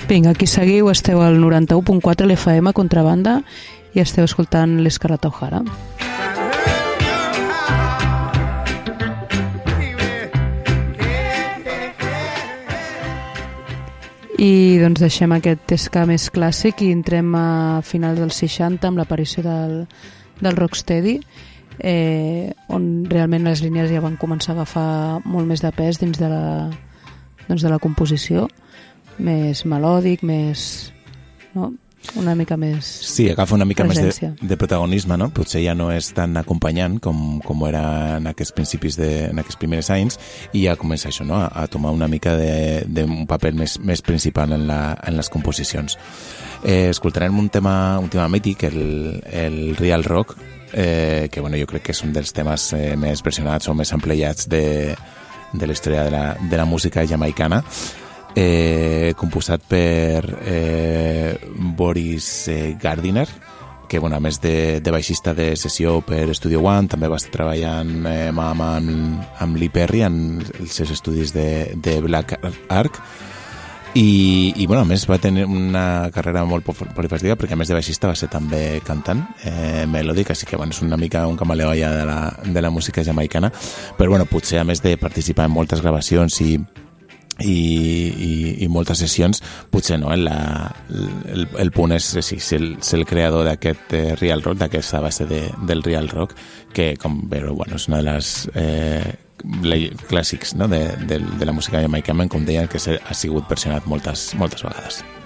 Vinga, aquí seguiu, esteu al 91.4 l'FM Contrabanda i esteu escoltant l'Escarlata O'Hara. I doncs deixem aquest ska més clàssic i entrem a finals dels 60 amb l'aparició del rocksteady, on realment les línies ja van començar a agafar molt més de pes dins de la composició, més melòdic, més, no? Una mica més... Sí, agafa una mica presència. Més de protagonisme, no? Potser ja no és tan acompanyant com era en aquests principis, en aquests primers anys, i ja comença això, no? A tomar una mica d'un paper més principal en les composicions. Escoltarem un tema mític, el Real Rock, que bueno, jo crec que és un dels temes més versionats o més ampliats de la història de la música jamaicana, composat per Boris Gardiner, que bueno, a més de baixista de sessió per Studio One, també va estar treballant amb Lee Perry en els seus estudis de Black Ark, i bueno, a més va tenir una carrera molt polifacètica, perquè a més de baixista va ser també cantant melòdic, així que bueno, és una mica un camaleó ja de la música jamaicana, però bueno, potser a més de participar en moltes gravacions i moltes sessions, potser no, el punt és ser el creador d'aquest Real Rock, d'aquesta base del Real Rock, que com veureu, bueno, és una de les clàssics, no? de la música jamaicana, com deien, que ha sigut versionat moltes vegades.